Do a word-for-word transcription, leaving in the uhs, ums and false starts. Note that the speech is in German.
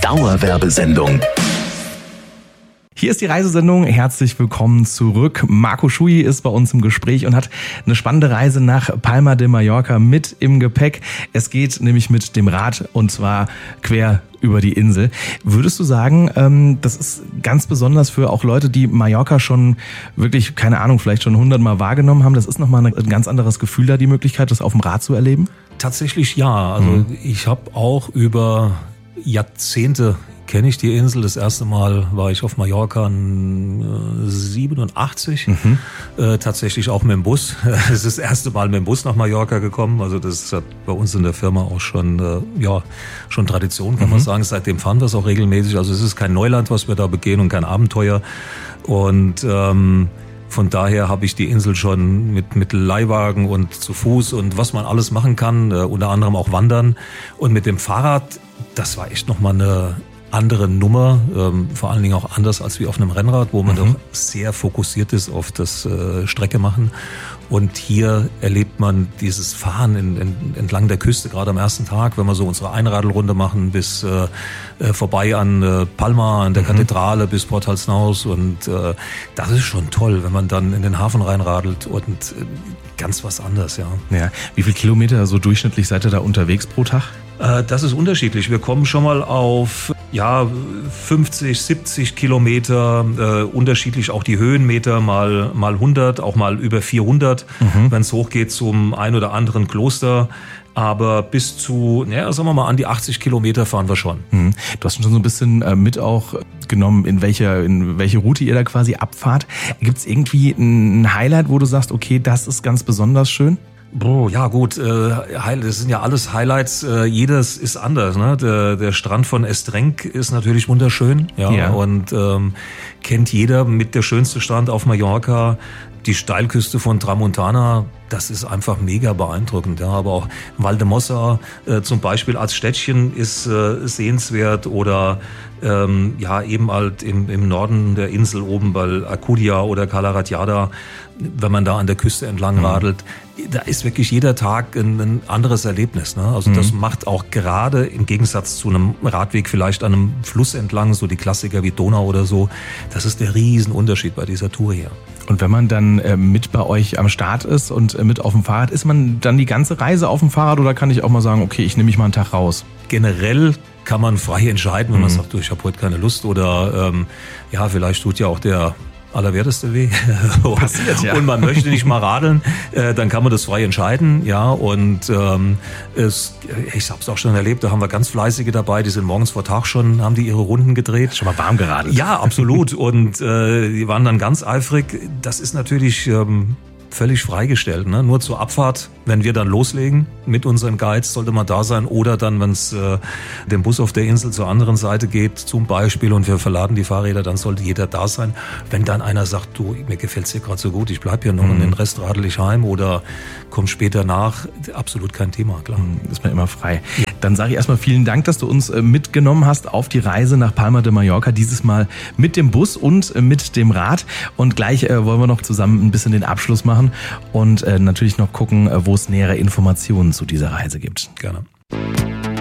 Dauerwerbesendung. Hier ist die Reisesendung. Herzlich willkommen zurück. Marco Schui ist bei uns im Gespräch und hat eine spannende Reise nach Palma de Mallorca mit im Gepäck. Es geht nämlich mit dem Rad und zwar quer über die Insel. Würdest du sagen, das ist ganz besonders für auch Leute, die Mallorca schon wirklich, keine Ahnung, vielleicht schon hundertmal wahrgenommen haben? Das ist nochmal ein ganz anderes Gefühl da, die Möglichkeit, das auf dem Rad zu erleben? Tatsächlich ja. Also mhm. ich habe auch über Jahrzehnte kenne ich die Insel. Das erste Mal war ich auf Mallorca siebenundachtzig, mhm. äh, tatsächlich auch mit dem Bus. Es ist das erste Mal mit dem Bus nach Mallorca gekommen. Also das hat bei uns in der Firma auch schon, äh, ja, schon Tradition, kann mhm. man sagen. Seitdem fahren wir es auch regelmäßig. Also es ist kein Neuland, was wir da begehen und kein Abenteuer. Und ähm, von daher habe ich die Insel schon mit, mit Leihwagen und zu Fuß und was man alles machen kann, äh, unter anderem auch wandern. Und mit dem Fahrrad, das war echt nochmal eine andere Nummer, ähm, vor allen Dingen auch anders als wie auf einem Rennrad, wo man mhm. doch sehr fokussiert ist auf das äh, Strecke machen. Und hier erlebt man dieses Fahren in, in, entlang der Küste, gerade am ersten Tag, wenn wir so unsere Einradelrunde machen, bis äh, äh, vorbei an äh, Palma, an der mhm. Kathedrale, bis Port Halsnaus. Und äh, das ist schon toll, wenn man dann in den Hafen reinradelt und äh, ganz was anderes, ja. Ja. Wie viele Kilometer so durchschnittlich seid ihr da unterwegs pro Tag? Äh, das ist unterschiedlich. Wir kommen schon mal auf ja fünfzig, siebzig Kilometer, äh, unterschiedlich auch die Höhenmeter, mal mal hundert, auch mal über vierhundert, mhm. wenn es hochgeht zum ein oder anderen Kloster. Aber bis zu, naja, sagen wir mal, an die achtzig Kilometer fahren wir schon. Mhm. Du hast schon so ein bisschen äh, mit auch genommen, in welcher, in welche Route ihr da quasi abfahrt. Gibt es irgendwie ein Highlight, wo du sagst, okay, das ist ganz besonders schön? Oh, ja gut, äh, das sind ja alles Highlights, äh, jedes ist anders, ne? Der, der Strand von Estrenc ist natürlich wunderschön, ja, ja. und ähm, kennt jeder mit der schönste Strand auf Mallorca. Die Steilküste von Tramontana, das ist einfach mega beeindruckend. Ja. Aber auch Valdemossa äh, zum Beispiel als Städtchen ist äh, sehenswert oder ähm, ja eben halt im, im Norden der Insel oben bei Alcudia oder Cala Ratjada, wenn man da an der Küste entlang mhm. radelt, da ist wirklich jeder Tag ein, ein anderes Erlebnis. Ne? Also mhm. das macht auch gerade im Gegensatz zu einem Radweg vielleicht an einem Fluss entlang, so die Klassiker wie Donau oder so, das ist der Riesenunterschied bei dieser Tour hier. Und wenn man dann äh, mit bei euch am Start ist und äh, mit auf dem Fahrrad, ist man dann die ganze Reise auf dem Fahrrad oder kann ich auch mal sagen, okay, ich nehme mich mal einen Tag raus? Generell kann man frei entscheiden, wenn mhm. man sagt, du, ich habe heute keine Lust oder ähm, ja, vielleicht tut ja auch der allerwerteste weh Passiert, ja. und man möchte nicht mal radeln, äh, dann kann man das frei entscheiden, ja, und ähm, es, ich habe es auch schon erlebt, da haben wir ganz Fleißige dabei, die sind morgens vor Tag schon, haben die ihre Runden gedreht. Schon mal warm geradelt. Ja, absolut und äh, die waren dann ganz eifrig. Das ist natürlich ähm, völlig freigestellt, ne? Nur zur Abfahrt, wenn wir dann loslegen mit unseren Guides, sollte man da sein oder dann, wenn es äh, den Bus auf der Insel zur anderen Seite geht, zum Beispiel, und wir verladen die Fahrräder, dann sollte jeder da sein. Wenn dann einer sagt, du, mir gefällt's hier gerade so gut, ich bleib hier noch mhm. und den Rest radel ich heim oder komm später nach, absolut kein Thema, klar. Ist man immer frei. Ja. Dann sage ich erstmal vielen Dank, dass du uns äh, mitgenommen hast auf die Reise nach Palma de Mallorca, dieses Mal mit dem Bus und äh, mit dem Rad, und gleich äh, wollen wir noch zusammen ein bisschen den Abschluss machen und äh, natürlich noch gucken, äh, wo es nähere Informationen zu dieser Reise gibt. Gerne.